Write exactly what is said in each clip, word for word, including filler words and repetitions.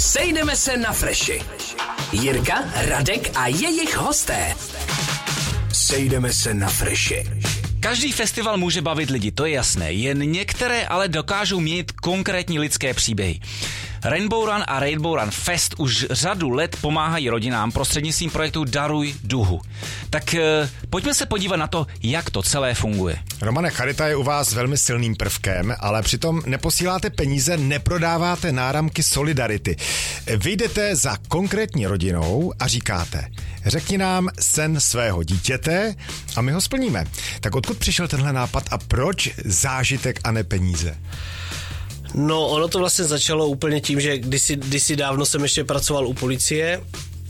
Sejdeme se na Freši. Jirka, Radek a jejich hosté. Sejdeme se na Freši. Každý festival může bavit lidi, to je jasné, jen některé ale dokážou mít konkrétní lidské příběhy. Rainbow Run a Rainbow Run Fest už řadu let pomáhají rodinám prostřednictvím projektu Daruj duhu. Tak e, pojďme se podívat na to, jak to celé funguje. Romane, charita je u vás velmi silným prvkem, ale přitom neposíláte peníze, neprodáváte náramky solidarity. Vy jdete za konkrétní rodinou a říkáte, řekni nám sen svého dítěte a my ho splníme. Tak odkud přišel tenhle nápad a proč zážitek a ne peníze? No, ono to vlastně začalo úplně tím, že kdysi, kdysi dávno jsem ještě pracoval u policie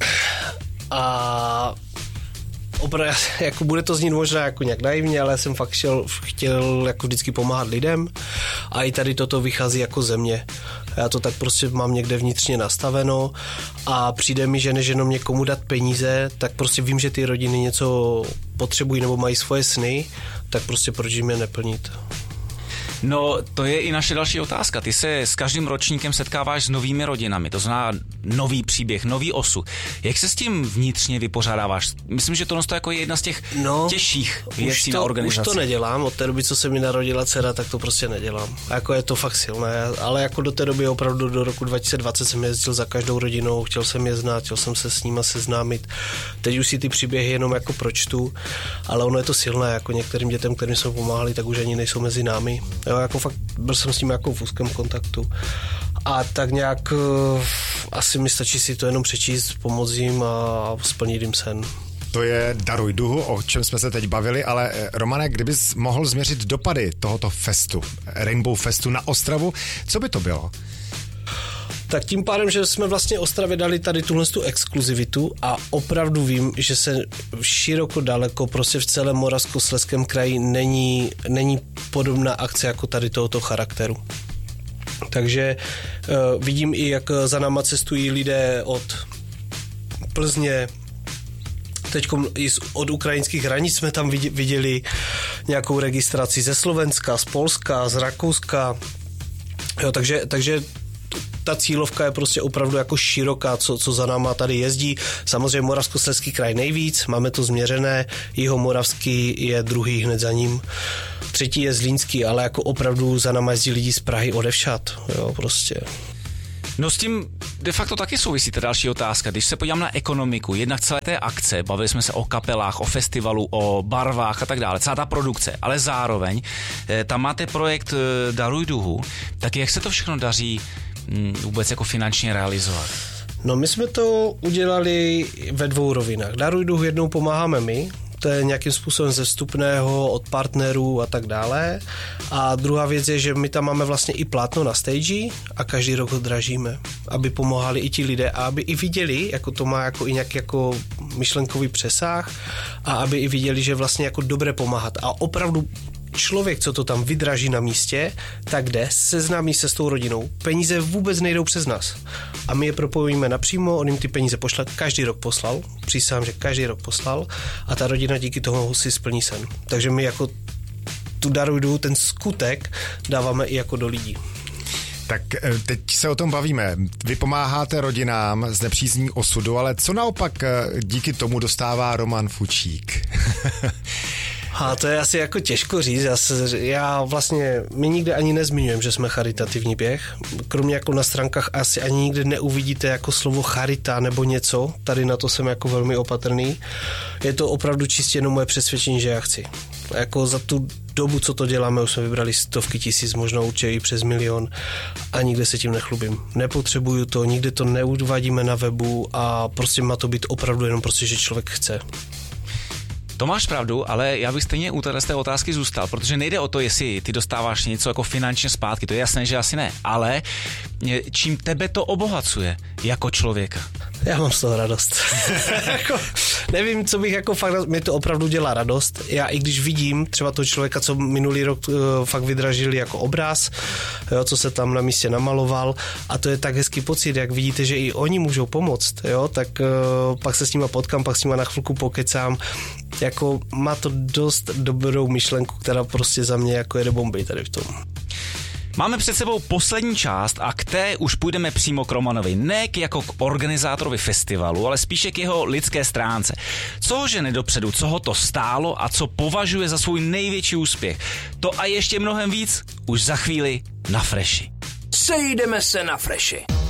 a opravdu, jako bude to znít možná jako nějak naivně, ale jsem fakt šel, chtěl jako vždycky pomáhat lidem a i tady toto vychází jako ze mě. Já to tak prostě mám někde vnitřně nastaveno a přijde mi, že než jenom někomu dát peníze, tak prostě vím, že ty rodiny něco potřebují nebo mají svoje sny, tak prostě proč jim je neplnit. No, to je i naše další otázka. Ty se s každým ročníkem setkáváš s novými rodinami, to znamená nový příběh, nový osud. Jak se s tím vnitřně vypořádáváš? Myslím, že tohle je jako jedna z těch no, těžších věcí to, na organizaci. Už to nedělám, od té doby, co se mi narodila dcera, tak to prostě nedělám. A jako je to fakt silné, ale jako do té doby opravdu do roku dva tisíce dvacet jsem jezdil za každou rodinou, chtěl jsem je znát, chtěl jsem se s nima seznámit. Teď už si ty příběhy jenom jako pročtu, ale ono je to silné, jako některým dětem, kterým jsme pomáhali, tak už ani nejsou mezi námi. Jo, jako fakt byl jsem s ním jako v úzkém kontaktu. A tak nějak uh, asi mi stačí si to jenom přečíst, pomoct jim a splnit jim sen. To je Daruj duhu, o čem jsme se teď bavili, ale Romane, kdybys mohl změřit dopady tohoto festu, Rainbow Festu na Ostravu, co by to bylo? Tak tím pádem, že jsme vlastně Ostravě dali tady tuhle tu exkluzivitu a opravdu vím, že se široko daleko prostě v celém Moravskoslezském kraji není, není podobná akce jako tady tohoto charakteru. Takže uh, vidím i, jak za náma cestují lidé od Plzně, teď od ukrajinských hranic jsme tam viděli nějakou registraci ze Slovenska, z Polska, z Rakouska. Jo, takže, takže ta cílovka je prostě opravdu jako široká, co, co za náma tady jezdí. Samozřejmě Moravskoslezský kraj nejvíc, máme to změřené, Jihomoravský je druhý hned za ním. Třetí je Zlínský, ale jako opravdu za náma jezdí lidi z Prahy odevšad, jo, prostě. No s tím de facto taky souvisí ta další otázka. Když se podívám na ekonomiku, jednak celé té akce, bavili jsme se o kapelách, o festivalu, o barvách a tak dále, celá ta produkce, ale zároveň tam máte projekt Daruj duhu, tak jak se to všechno daří vůbec jako finančně realizovat? No my jsme to udělali ve dvou rovinách. Daruj duhu jednou pomáháme my, to je nějakým způsobem ze vstupného od partnerů a tak dále. A druhá věc je, že my tam máme vlastně i plátno na stage a každý rok ho dražíme, aby pomáhali i ti lidé a aby i viděli, jako to má jako i nějaký jako myšlenkový přesah a aby i viděli, že vlastně jako dobré pomáhat. A opravdu člověk, co to tam vydraží na místě, tak jde, seznámí se s tou rodinou. Peníze vůbec nejdou přes nás. A my je propojíme napřímo, on jim ty peníze pošle, každý rok poslal, přísahám, že každý rok poslal a ta rodina díky tomu si splní sen. Takže my jako tu Daruj duhu, ten skutek dáváme i jako do lidí. Tak teď se o tom bavíme. Vy pomáháte rodinám z nepřízní osudu, ale co naopak díky tomu dostává Roman Fučík? A to je asi jako těžko říct. Já, se, já vlastně, my nikde ani nezmiňujeme, že jsme charitativní běh. Kromě jako na stránkách asi ani nikde neuvidíte jako slovo charita nebo něco. Tady na to jsem jako velmi opatrný. Je to opravdu čistě jenom moje přesvědčení, že já chci. Jako za tu dobu, co to děláme, už jsme vybrali stovky tisíc, možná určitě i přes milion a nikde se tím nechlubím. Nepotřebuju to, nikde to neuvádíme na webu a prostě má to být opravdu jenom prostě, že člověk chce. To máš pravdu, ale já bych stejně u téhle otázky zůstal, protože nejde o to, jestli ty dostáváš něco jako finančně zpátky, to je jasné, že asi ne, ale čím tebe to obohacuje jako člověka? Já mám z toho radost. jako, nevím, co bych jako fakt, mě to opravdu dělá radost. Já i když vidím třeba toho člověka, co minulý rok uh, fakt vydražili jako obraz, jo, co se tam na místě namaloval a to je tak hezký pocit, jak vidíte, že i oni můžou pomoct, jo, tak uh, pak se s nima potkám, pak s nima na chvilku pokecám. Jako má to dost dobrou myšlenku, která prostě za mě jako jede bomby tady v tom. Máme před sebou poslední část a k té už půjdeme přímo k Romanovi. Ne k jako k organizátorovi festivalu, ale spíše k jeho lidské stránce. Co ho žene dopředu, co ho to stálo a co považuje za svůj největší úspěch. To a ještě mnohem víc už za chvíli na Freši. Sejdeme se na Freši.